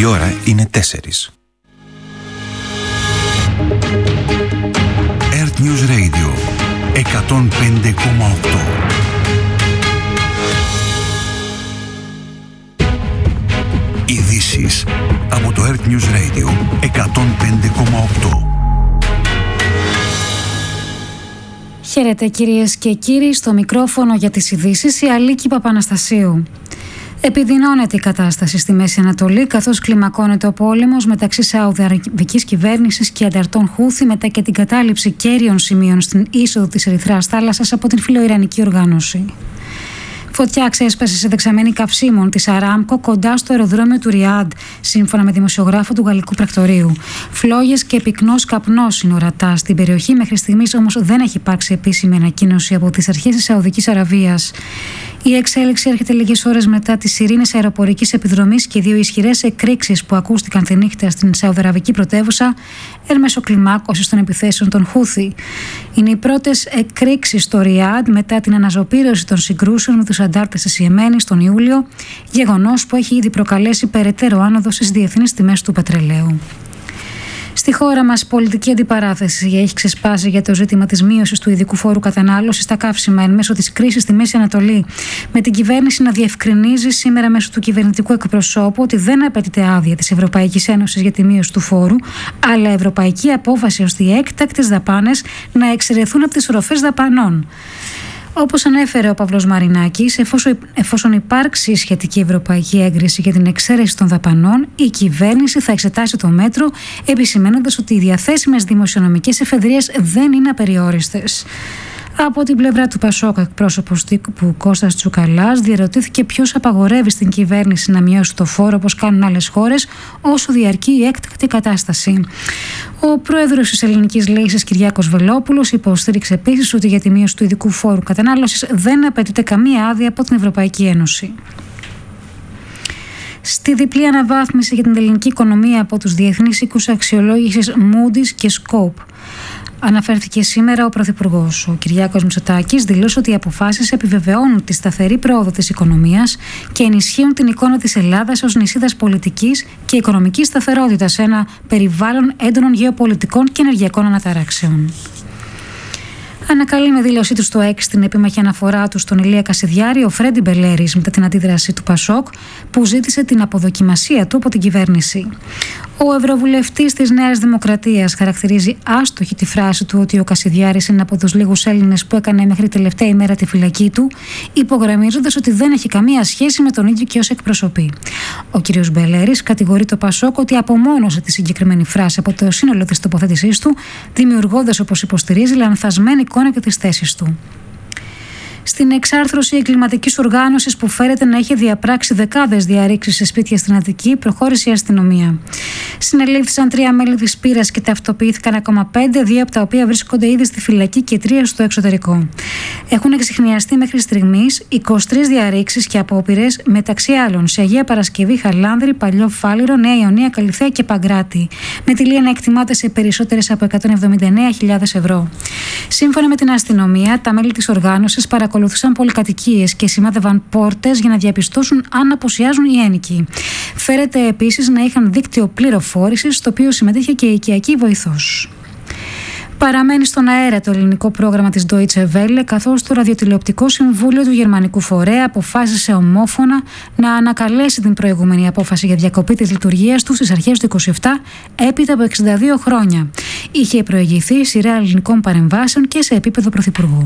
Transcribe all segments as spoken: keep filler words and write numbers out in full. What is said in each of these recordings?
Η ώρα είναι τέσσερις. Earth News Radio εκατόν πέντε κόμμα οκτώ. Ειδήσεις από το Earth News Radio εκατόν πέντε κόμμα οκτώ. Χαίρετε κυρίες και κύριοι, στο μικρόφωνο για τις ειδήσεις η Αλίκη Παπαναστασίου. Επιδεινώνεται η κατάσταση στη Μέση Ανατολή, καθώς κλιμακώνεται ο πόλεμος μεταξύ Σαουδαραβικής κυβέρνησης και ανταρτών Χούθη, μετά και την κατάληψη κέριων σημείων στην είσοδο της Ερυθράς θάλασσας από την φιλοϊρανική οργάνωση. Φωτιά ξέσπασε σε δεξαμενή καυσίμων της Αράμκο κοντά στο αεροδρόμιο του Ριάντ, σύμφωνα με δημοσιογράφο του γαλλικού πρακτορείου. Φλόγες και πυκνός καπνός είναι ορατά στην περιοχή. Μέχρι στιγμής όμως δεν έχει υπάρξει επίσημη ανακοίνωση από τις αρχές της Σαουδικής Αραβίας. Η εξέλιξη έρχεται λίγες ώρες μετά τις σιρήνες αεροπορικής επιδρομής και δύο ισχυρές εκρήξεις που ακούστηκαν τη νύχτα στην Σαουδαραβική πρωτεύουσα εν μέσω κλιμάκωσης των επιθέσεων των Χούθη. Είναι οι πρώτες εκρήξεις στο Ριάντ μετά την αναζωπήρωση των συγκρούσεων με τους αντάρτες της Ιεμένης τον Ιούλιο, γεγονός που έχει ήδη προκαλέσει περαιτέρω άνοδο στις διεθνείς τιμές του πετρελαίου. Στη χώρα μας, πολιτική αντιπαράθεση έχει ξεσπάσει για το ζήτημα της μείωσης του ειδικού φόρου κατανάλωσης στα καύσιμα εν μέσω της κρίσης στη Μέση Ανατολή, με την κυβέρνηση να διευκρινίζει σήμερα μέσω του κυβερνητικού εκπροσώπου ότι δεν απαιτείται άδεια της Ευρωπαϊκής Ένωσης για τη μείωση του φόρου, αλλά ευρωπαϊκή απόφαση ώστε οι έκτακτες δαπάνες να εξαιρεθούν από τις οροφές δαπανών. Όπως ανέφερε ο Παύλος Μαρινάκης, εφόσον, εφόσον υπάρξει σχετική ευρωπαϊκή έγκριση για την εξαίρεση των δαπανών, η κυβέρνηση θα εξετάσει το μέτρο, επισημαίνοντας ότι οι διαθέσιμες δημοσιονομικές εφεδρίες δεν είναι απεριόριστες. Από την πλευρά του Πασόκ, εκπρόσωπος τύπου Κώστας Τσουκαλάς διερωτήθηκε ποιος απαγορεύει στην κυβέρνηση να μειώσει το φόρο όπως κάνουν άλλες χώρες όσο διαρκεί η έκτακτη κατάσταση. Ο πρόεδρος της Ελληνικής Λύσης, Κυριάκος Βελόπουλος, υποστήριξε επίσης ότι για τη μείωση του ειδικού φόρου κατανάλωσης δεν απαιτείται καμία άδεια από την Ευρωπαϊκή Ένωση. Στη διπλή αναβάθμιση για την ελληνική οικονομία από τους διεθνείς οίκους αξιολόγησης Moody's και Scope, αναφέρθηκε σήμερα ο Πρωθυπουργός. Ο Κυριάκος Μητσοτάκης δήλωσε ότι οι αποφάσεις επιβεβαιώνουν τη σταθερή πρόοδο της οικονομίας και ενισχύουν την εικόνα της Ελλάδας ως νησίδας πολιτικής και οικονομικής σταθερότητας σε ένα περιβάλλον έντονων γεωπολιτικών και ενεργειακών αναταράξεων. Ανακαλεί με δήλωσή του στο X την επίμαχη αναφορά του στον Ηλία Κασιδιάρη ο Φρέντι Μπελέρης μετά την αντίδραση του Πασόκ που ζήτησε την αποδοκιμασία του από την κυβέρνηση. Ο ευρωβουλευτής της Νέας Δημοκρατίας χαρακτηρίζει άστοχη τη φράση του ότι ο Κασιδιάρης είναι από τους λίγους Έλληνες που έκανε μέχρι τελευταία ημέρα τη φυλακή του, υπογραμμίζοντας ότι δεν έχει καμία σχέση με τον ίδιο και ως εκπροσωπεί. Ο κ. Μπελέρης κατηγορεί το Πασόκ ότι απομόνωσε τη συγκεκριμένη φράση από το σύνολο της τοποθέτησής του, δημιουργώντας, όπως υποστηρίζει, λανθασμένη εικόνα και τις θέσεις του. Στην εξάρθρωση εγκληματικής οργάνωσης που φέρεται να έχει διαπράξει δεκάδες διαρρήξεις σε σπίτια στην Αττική, προχώρησε η αστυνομία. Συνελήφθησαν τρία μέλη της πύρας και ταυτοποιήθηκαν ακόμα πέντε, δύο από τα οποία βρίσκονται ήδη στη φυλακή και τρία στο εξωτερικό. Έχουν εξιχνιαστεί μέχρι στιγμής είκοσι τρεις διαρρήξεις και απόπειρες, μεταξύ άλλων σε Αγία Παρασκευή, Χαλάνδρη, Παλιό Φάληρο, Νέα Ιωνία, Καλυθέα και Παγκράτη, με τη λία να εκτιμάται σε περισσότερες από εκατόν εβδομήντα εννέα χιλιάδες ευρώ. Σύμφωνα με την αστυνομία, τα μέλη της οργάνωσης παρακολουθούσαν πολυκατοικίες και σημάδευαν πόρτες για να διαπιστώσουν αν αποσιάζουν οι ένοικοι. Φέρεται επίσης να είχαν δίκτυο πληροφόρησης, στο οποίο συμμετείχε και η οικιακή βοηθός. Παραμένει στον αέρα το ελληνικό πρόγραμμα της Deutsche Welle, καθώς το ραδιοτηλεοπτικό συμβούλιο του γερμανικού φορέα αποφάσισε ομόφωνα να ανακαλέσει την προηγούμενη απόφαση για διακοπή της λειτουργίας του στις αρχές του είκοσι επτά, έπειτα από εξήντα δύο χρόνια. Είχε προηγηθεί σειρά ελληνικών παρεμβάσεων και σε επίπεδο πρωθυπουργού.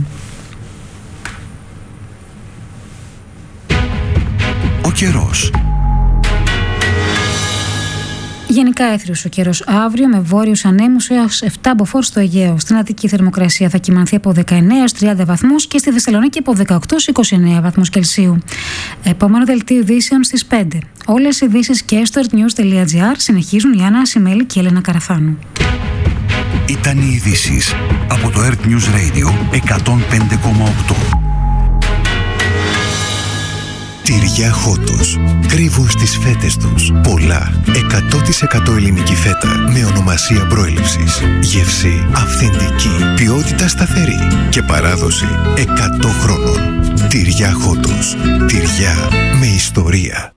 Ο καιρός. Γενικά έθριος ο καιρός αύριο με βόρειους ανέμους έως επτά μποφόρ στο Αιγαίο. Στην Αττική θερμοκρασία θα κυμανθεί από δεκαεννέα έως τριάντα βαθμούς και στη Θεσσαλονίκη από δεκαοκτώ έως είκοσι εννέα βαθμούς Κελσίου. Επόμενο δελτίο ειδήσεων στις πέντε. Όλες οι ειδήσεις και στο earthnews.gr συνεχίζουν η Άννα Ασημέλη και η Έλενα Καραθάνου. Ήταν οι ειδήσεις από το Earth News Radio εκατόν πέντε κόμμα οκτώ. Τυριά Χότος. Κρύβουν στις φέτες τους πολλά εκατό τοις εκατό ελληνική φέτα με ονομασία προέλευσης. Γεύση αυθεντική, ποιότητα σταθερή και παράδοση εκατό χρόνων. Τυριά Χότος. Τυριά με ιστορία.